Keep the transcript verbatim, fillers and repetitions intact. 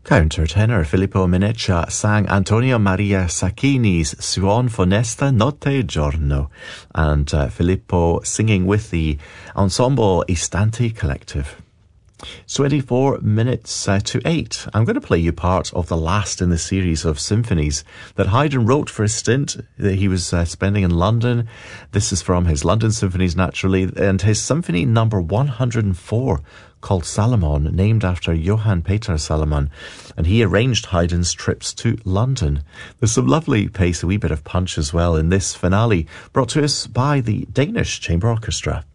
Countertenor Filippo Mineccia sang Antonio Maria Sacchini's Suon Funesta Notte Giorno, and uh, Filippo singing with the ensemble Istanti Collective. twenty-four minutes uh, to eight. I'm going to play you part of the last in the series of symphonies that Haydn wrote for a stint that he was uh, spending in London. This is from his London Symphonies, naturally, and his symphony number one hundred four, called Salomon, named after Johann Peter Salomon, and he arranged Haydn's trips to London. There's some lovely pace, a wee bit of punch as well in this finale, brought to us by the Danish Chamber Orchestra.